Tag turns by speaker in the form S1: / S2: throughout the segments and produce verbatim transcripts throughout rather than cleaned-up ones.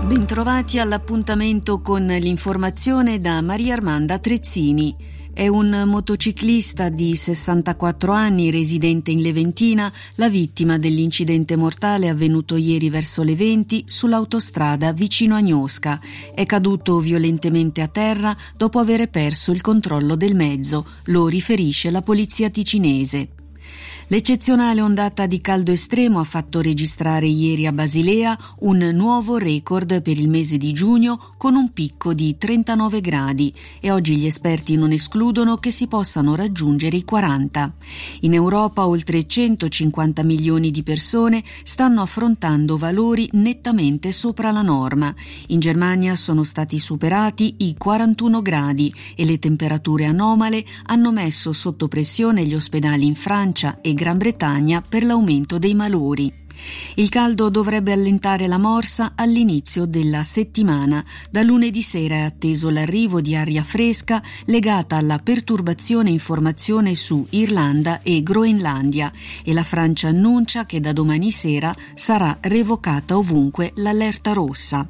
S1: Bentrovati all'appuntamento con l'informazione da Maria Armanda Trezzini. È un motociclista di sessantaquattro anni, residente in Leventina, la vittima dell'incidente mortale avvenuto ieri verso le venti sull'autostrada vicino a Gnosca. È caduto violentemente a terra dopo aver perso il controllo del mezzo, lo riferisce la polizia ticinese. L'eccezionale ondata di caldo estremo ha fatto registrare ieri a Basilea un nuovo record per il mese di giugno con un picco di trentanove gradi e oggi gli esperti non escludono che si possano raggiungere i quaranta. In Europa oltre centocinquanta milioni di persone stanno affrontando valori nettamente sopra la norma. In Germania sono stati superati i quarantuno gradi e le temperature anomale hanno messo sotto pressione gli ospedali in Francia e Gran Bretagna per l'aumento dei malori. Il caldo dovrebbe allentare la morsa all'inizio della settimana. Da lunedì sera è atteso l'arrivo di aria fresca legata alla perturbazione in formazione su Irlanda e Groenlandia e la Francia annuncia che da domani sera sarà revocata ovunque l'allerta rossa.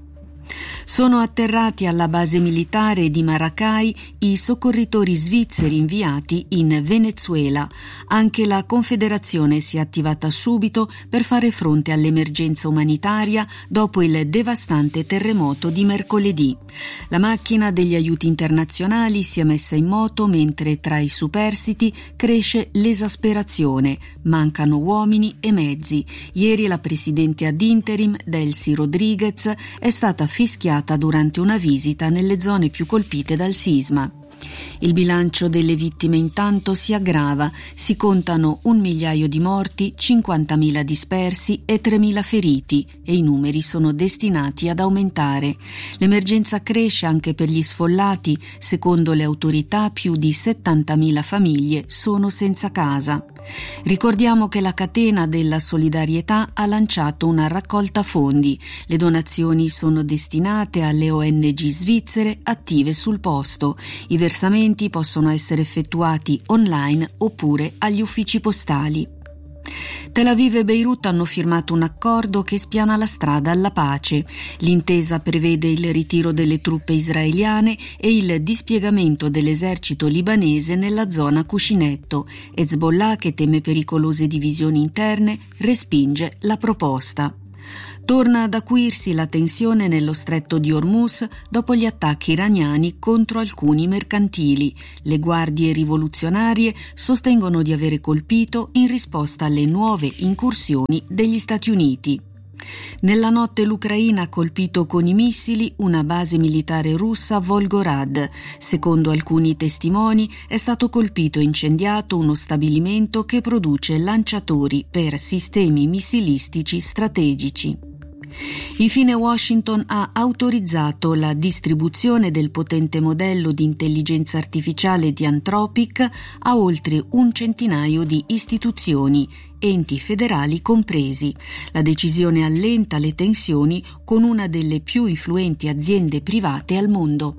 S1: Sono atterrati alla base militare di Maracay i soccorritori svizzeri inviati in Venezuela. Anche la Confederazione si è attivata subito per fare fronte all'emergenza umanitaria dopo il devastante terremoto di mercoledì. La macchina degli aiuti internazionali si è messa in moto mentre tra i superstiti cresce l'esasperazione. Mancano uomini e mezzi. Ieri la presidente ad interim Delcy Rodriguez è stata fischiata durante una visita nelle zone più colpite dal sisma. Il bilancio delle vittime intanto si aggrava, si contano un migliaio di morti, cinquantamila dispersi e tremila feriti e i numeri sono destinati ad aumentare. L'emergenza cresce anche per gli sfollati, secondo le autorità più di settantamila famiglie sono senza casa. Ricordiamo che la catena della solidarietà ha lanciato una raccolta fondi. Le donazioni sono destinate alle O N G svizzere attive sul posto. I versamenti possono essere effettuati online oppure agli uffici postali. Tel Aviv e Beirut hanno firmato un accordo che spiana la strada alla pace. L'intesa prevede il ritiro delle truppe israeliane e il dispiegamento dell'esercito libanese nella zona cuscinetto. Hezbollah, che teme pericolose divisioni interne, respinge la proposta. Torna ad acuirsi la tensione nello stretto di Hormuz dopo gli attacchi iraniani contro alcuni mercantili. Le guardie rivoluzionarie sostengono di avere colpito in risposta alle nuove incursioni degli Stati Uniti. Nella notte l'Ucraina ha colpito con i missili una base militare russa a Volgograd. Secondo alcuni testimoni è stato colpito e incendiato uno stabilimento che produce lanciatori per sistemi missilistici strategici. Infine Washington ha autorizzato la distribuzione del potente modello di intelligenza artificiale di Anthropic a oltre un centinaio di istituzioni, enti federali compresi. La decisione allenta le tensioni con una delle più influenti aziende private al mondo.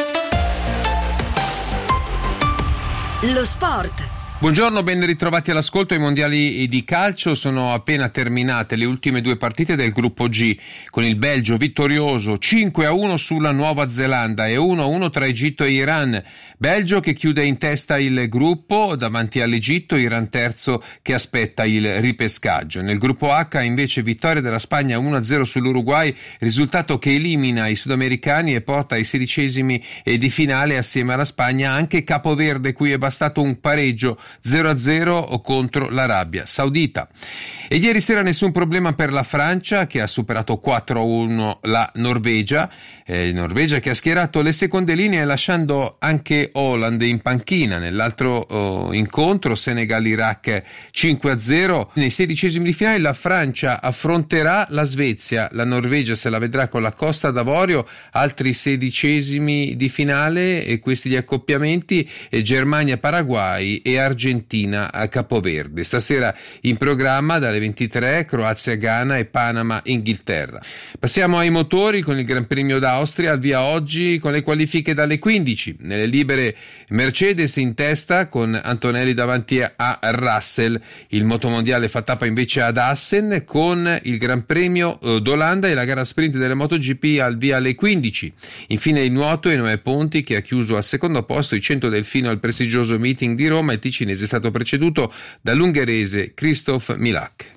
S2: Lo sport.
S3: Buongiorno, ben ritrovati all'ascolto. I mondiali di calcio sono appena terminate le ultime due partite del gruppo G, con il Belgio vittorioso cinque a uno sulla Nuova Zelanda e uno a uno tra Egitto e Iran. Belgio che chiude in testa il gruppo davanti all'Egitto, Iran terzo che aspetta il ripescaggio. Nel gruppo H invece vittoria della Spagna uno a zero sull'Uruguay, risultato che elimina i sudamericani e porta ai sedicesimi di finale assieme alla Spagna anche Capoverde, cui è bastato un pareggio zero a zero contro l'Arabia Saudita. E ieri sera nessun problema per la Francia, che ha superato quattro a uno la Norvegia, eh, Norvegia che ha schierato le seconde linee lasciando anche Haaland in panchina. Nell'altro oh, incontro Senegal-Iraq cinque a zero. Nei sedicesimi di finale la Francia affronterà la Svezia, la Norvegia se la vedrà con la Costa d'Avorio. Altri sedicesimi di finale e questi gli accoppiamenti eh, Germania-Paraguay e Argentina Argentina a Capoverde. Stasera in programma dalle ventitré Croazia-Ghana e Panama-Inghilterra. Passiamo ai motori con il Gran Premio d'Austria, al via oggi con le qualifiche dalle quindici. Nelle libere Mercedes in testa con Antonelli davanti a Russell. Il motomondiale fa tappa invece ad Assen con il Gran Premio d'Olanda e la gara sprint delle MotoGP al via alle quindici. Infine il nuoto e Noè Ponti che ha chiuso al secondo posto i cento delfino al prestigioso meeting di Roma. Il ticinese è stato preceduto dall'ungherese Christoph Milak.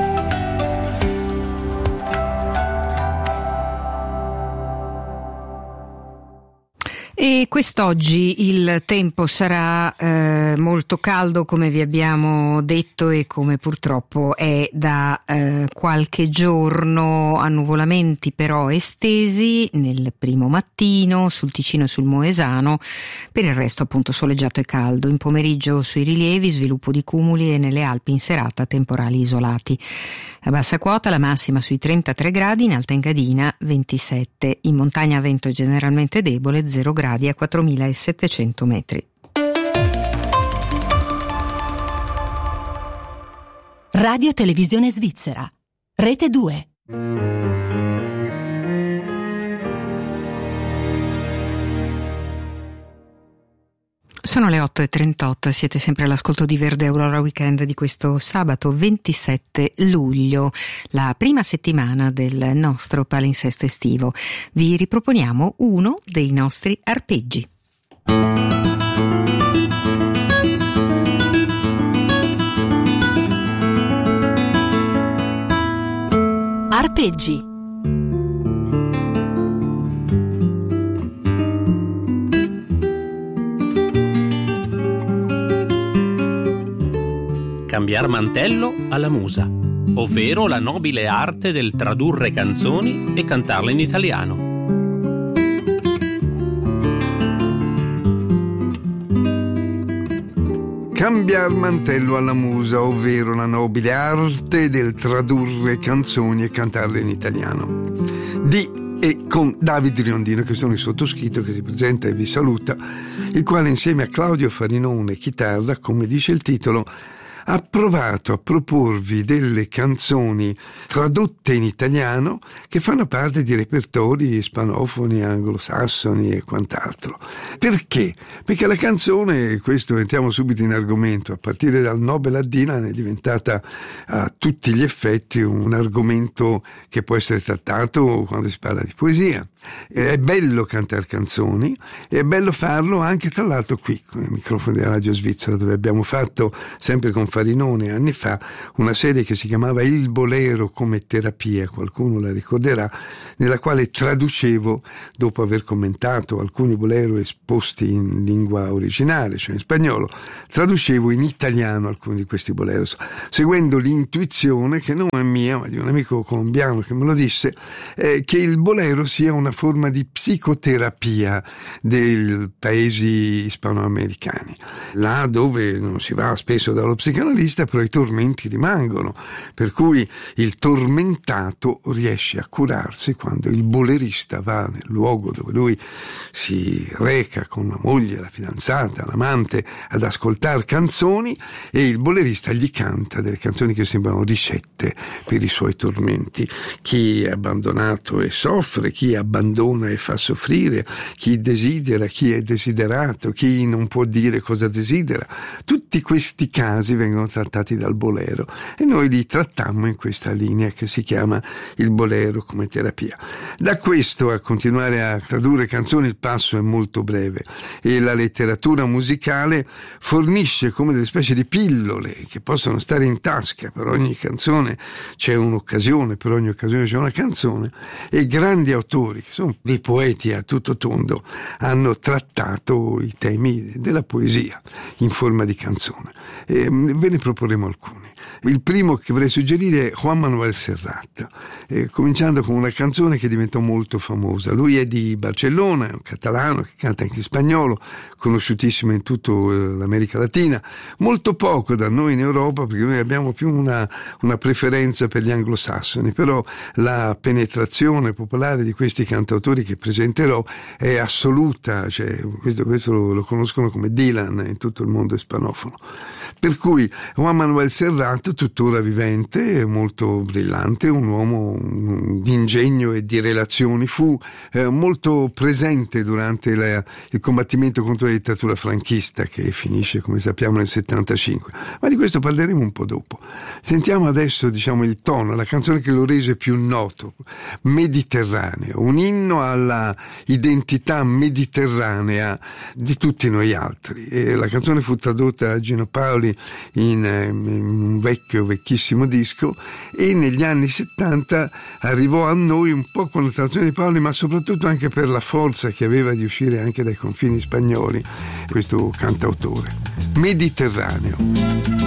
S4: E quest'oggi il tempo sarà eh, molto caldo, come vi abbiamo detto, e come purtroppo è da eh, qualche giorno, annuvolamenti però estesi nel primo mattino sul Ticino e sul Moesano, per il resto appunto soleggiato e caldo. In pomeriggio sui rilievi sviluppo di cumuli e nelle Alpi in serata temporali isolati. A bassa quota la massima sui trentatré gradi, in Alta Engadina ventisette, in montagna vento generalmente debole, zero gradi a quattromilasettecento metri.
S2: Radio Televisione Svizzera, Rete due.
S4: Sono le otto e trentotto e siete sempre all'ascolto di Verde Aurora Weekend di questo sabato ventisette luglio, la prima settimana del nostro palinsesto estivo. Vi riproponiamo uno dei nostri arpeggi.
S2: Arpeggi.
S5: Cambiar mantello alla musa, ovvero la nobile arte del tradurre canzoni e cantarle in italiano.
S6: Cambiar mantello alla musa, ovvero la nobile arte del tradurre canzoni e cantarle in italiano. Di e con David Riondino, che sono il sottoscritto che si presenta e vi saluta, il quale insieme a Claudio Farinone, chitarra, come dice il titolo, ha provato a proporvi delle canzoni tradotte in italiano che fanno parte di repertori ispanofoni, anglosassoni e quant'altro. Perché? Perché la canzone, questo entriamo subito in argomento, a partire dal Nobel a Dylan è diventata a tutti gli effetti un argomento che può essere trattato quando si parla di poesia. È bello cantare canzoni e è bello farlo anche tra l'altro qui con i microfoni della Radio Svizzera, dove abbiamo fatto sempre con Farinone anni fa una serie che si chiamava Il Bolero come terapia, qualcuno la ricorderà, nella quale traducevo, dopo aver commentato alcuni bolero esposti in lingua originale, cioè in spagnolo, traducevo in italiano alcuni di questi bolero, seguendo l'intuizione, che non è mia ma di un amico colombiano che me lo disse, eh, che il bolero sia una forma di psicoterapia dei paesi ispanoamericani, là dove non si va spesso dallo psicanalista, però i tormenti rimangono, per cui il tormentato riesce a curarsi quando il bolerista va nel luogo dove lui si reca con la moglie, la fidanzata, l'amante ad ascoltare canzoni, e il bolerista gli canta delle canzoni che sembrano ricette per i suoi tormenti. Chi è abbandonato e soffre, chi abbandona e fa soffrire, chi desidera, chi è desiderato, chi non può dire cosa desidera, tutti questi casi vengono trattati dal bolero e noi li trattammo in questa linea che si chiama il bolero come terapia. Da questo a continuare a tradurre canzoni il passo è molto breve, e la letteratura musicale fornisce come delle specie di pillole che possono stare in tasca. Per ogni canzone c'è un'occasione, per ogni occasione c'è una canzone, e grandi autori che sono dei poeti a tutto tondo hanno trattato i temi della poesia in forma di canzone, e ve ne proporremo alcuni. Il primo che vorrei suggerire è Juan Manuel Serrat, eh, cominciando con una canzone che diventò molto famosa. Lui è di Barcellona, è un catalano che canta anche in spagnolo, conosciutissimo in tutta l'America Latina, molto poco da noi in Europa, perché noi abbiamo più una, una preferenza per gli anglosassoni, però la penetrazione popolare di questi cantautori che presenterò è assoluta, cioè, questo, questo lo, lo conoscono come Dylan in tutto il mondo ispanofono. Per cui Juan Manuel Serrat, tuttora vivente, molto brillante, un uomo di ingegno e di relazioni, fu eh, molto presente durante la, il combattimento contro la dittatura franchista che finisce, come sappiamo, nel settantacinque. Ma di questo parleremo un po' dopo. Sentiamo adesso, diciamo, il tono, la canzone che lo rese più noto, Mediterraneo, un inno alla identità mediterranea di tutti noi altri. E la canzone fu tradotta a Gino Paoli in, in un vecchio, vecchissimo disco, e negli anni settanta arrivò a noi un po' con la traduzione di Paoli, ma soprattutto anche per la forza che aveva di uscire anche dai confini spagnoli questo cantautore. Mediterraneo.